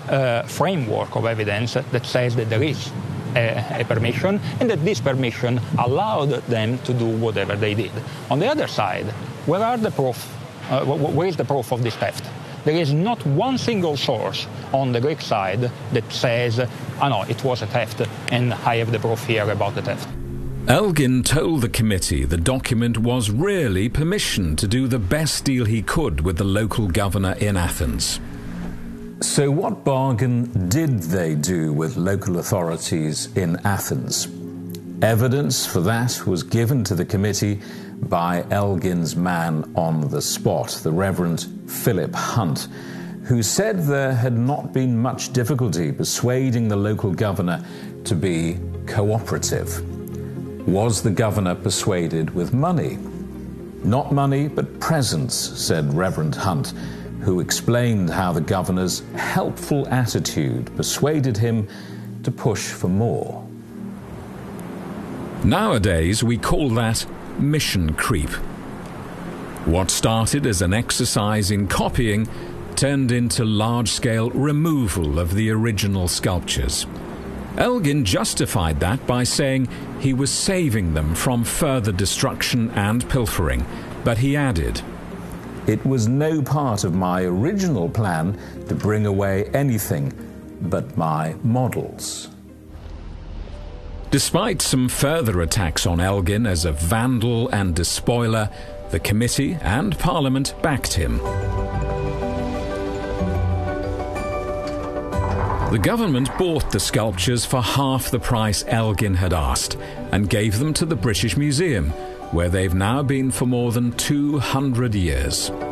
framework of evidence that says that there is a permission, and that this permission allowed them to do whatever they did. On the other side, where is the proof of this theft? There is not one single source on the Greek side that says, no, it was a theft, and I have the proof here about the theft. Elgin told the committee the document was really permission to do the best deal he could with the local governor in Athens. So what bargain did they do with local authorities in Athens? Evidence for that was given to the committee by Elgin's man on the spot, the Reverend Philip Hunt, who said there had not been much difficulty persuading the local governor to be cooperative. Was the governor persuaded with money? Not money, but presents, said Reverend Hunt, who explained how the governor's helpful attitude persuaded him to push for more. Nowadays, we call that mission creep. What started as an exercise in copying turned into large-scale removal of the original sculptures. Elgin justified that by saying he was saving them from further destruction and pilfering, but he added, "It was no part of my original plan to bring away anything but my models." Despite some further attacks on Elgin as a vandal and despoiler, the committee and Parliament backed him. The government bought the sculptures for half the price Elgin had asked and gave them to the British Museum, where they've now been for more than 200 years.